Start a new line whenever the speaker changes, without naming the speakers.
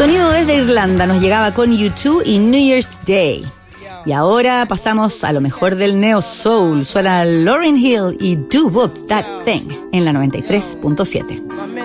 Sonido desde Irlanda nos llegaba con U2 y New Year's Day. Y ahora pasamos a lo mejor del Neo Soul. Suena Lauryn Hill y Do Whoop That Thing en la 93.7.